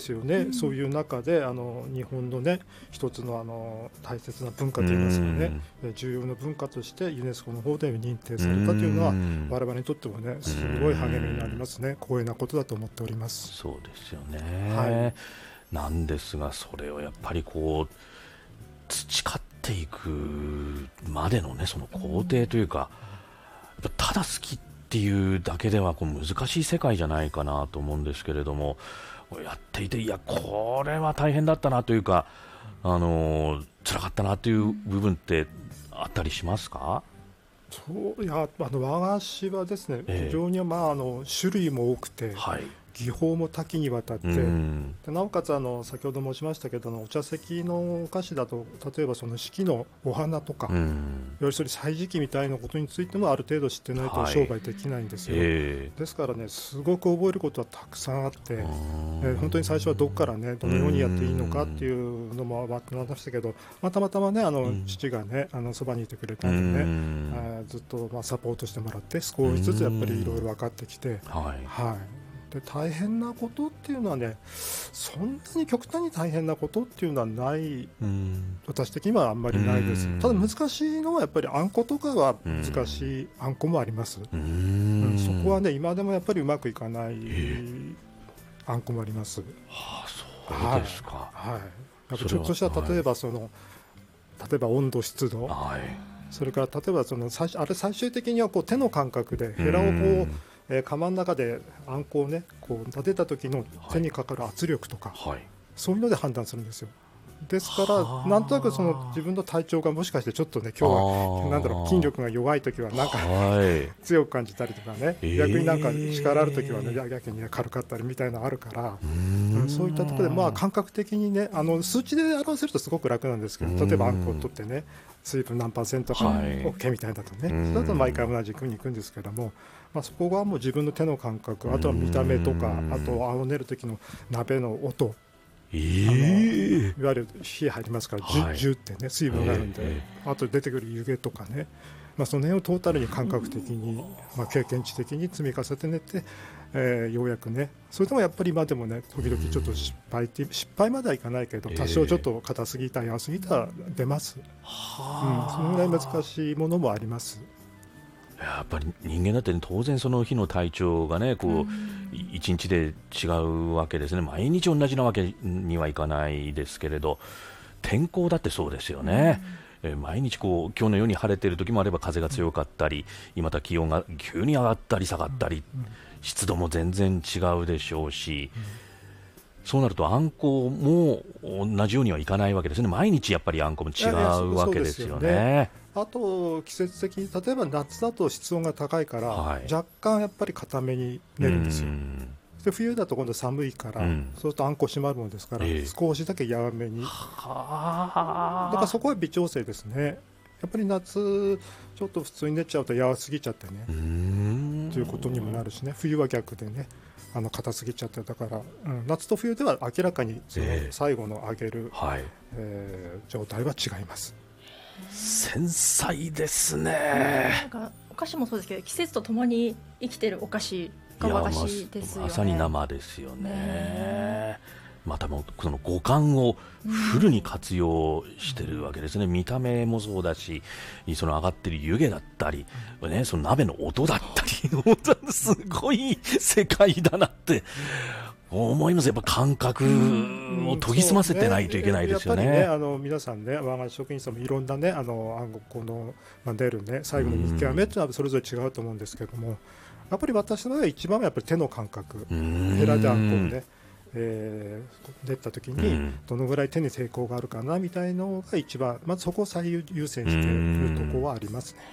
ですよね。そういう中で日本のね一つの大切な文化といいますかね、重要な文化としてユネスコの方で認定されたというのは我々にとってもねすごい励みになりますね。光栄なことだと思っております。 そうですよね、なんですがそれをやっぱり培っていくまでのねその工程というか、ただ好きっていうだけでは難しい世界じゃないかなと思うんですけれども、やっていてこれは大変だったなというか辛かったなという部分ってあったりしますか？ そう和菓子はですね、非常に種類も多くて、技法も多岐にわたって、でなおかつ先ほど申しましたけどお茶席のお菓子だと例えばその四季のお花とか、よりそれ歳時期みたいなことについてもある程度知ってないと商売できないんですよ、ですからねすごく覚えることはたくさんあって、本当に最初はどこからねどのようにやっていいのかっていうのも分かりましたけど、たまたまね父がねそばにいてくれたんでね、ずっとサポートしてもらって少しずつやっぱりいろいろ分かってきて、で大変なことっていうのはねそんなに極端に大変なことっていうのはない、私的にはあんまりないです。ただ難しいのはやっぱりあんことかは難しいあんこもあります。そこはね今でもやっぱりうまくいかないあんこもあります。 そうですか。 やっぱちょっとした例えば温度湿度、それから例えば最終的には手の感覚でヘラを釜の中であんこをね立てた時の手にかかる圧力とか、そういうので判断するんですよ。ですからなんとなく自分の体調がもしかしてちょっとね今日は筋力が弱い時はなんか強く感じたりとかね、逆になんか力ある時はね逆に軽かったりみたいなのあるから、そういったところで感覚的にね数値で表せるとすごく楽なんですけど、例えばあんこを取ってね水分何%か OK みたいだとね、それだと毎回同じくに行くんですけども、そこがもう自分の手の感覚、あとは見た目とか、あと青練る時の鍋の音、いわゆる火入りますからジュってね水分があるんで、あと出てくる湯気とかね、その辺をトータルに感覚的に、経験値的に積み重ねて、ようやくね、それでもやっぱり今でもね時々ちょっと失敗まではいかないけど、多少ちょっと硬すぎた柔すぎた出ます。そのぐらい難しいものもあります。 やっぱり人間だって当然その日の体調がね一日で違うわけですね。毎日同じなわけにはいかないですけれど、天候だってそうですよね。毎日今日のように晴れている時もあれば風が強かったり、また気温が急に上がったり下がったり、湿度も全然違うでしょうし、そうなるとあんこも同じようにはいかないわけですね。毎日やっぱりあんこも違うわけですよね。 あと季節的に例えば夏だと室温が高いから、若干やっぱり固めに練るんですよ。で冬だと今度寒いから、そうするとあんこ締まるものですから、少しだけ柔めに、だからそこは微調整ですね。やっぱり夏ちょっと普通に練っちゃうと柔らすぎちゃってねということにもなるしね、冬は逆でね硬すぎちゃって、だから、夏と冬では明らかにその最後の揚げる、状態は違います。 繊細ですね。 なんかお菓子もそうですけど、季節とともに生きてるお菓子が和菓子ですよね。 まさに生ですよね。またもその五感をフルに活用してるわけですね。見た目もそうだし、その上がってる湯気だったり、その鍋の音だったりすごい世界だなって思います。やっぱ感覚を研ぎ澄ませてないといけないですよね。 やっぱりね皆さんね和菓子職人さんもいろんなねあんこの出るね最後の見極めっていうのはそれぞれ違うと思うんですけども、やっぱり私の場合は一番はやっぱり手の感覚、ヘラであんこをね練った時にどのぐらい手に抵抗があるかなみたいのが一番、まずそこを最優先しているところはありますね。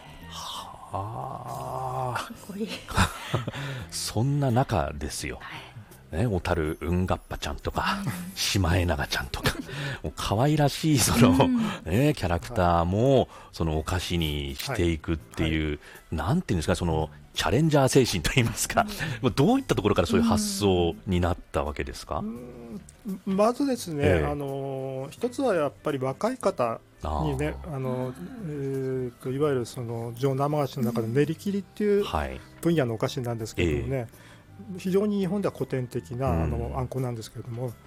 かっこいいそんな中ですよ、小樽うんがっぱちゃんとかシマエナガちゃんとかもう可愛らしいその、キャラクターもそのお菓子にしていくっていう、なんていうんですか、そのチャレンジャー精神といいますか、どういったところからそういう発想になったわけですか？ まずですね、一つはやっぱり若い方にね、いわゆるその上生菓子の中で練り切りっていう分野のお菓子なんですけどもね、非常に日本では古典的なあんこなんですけれども、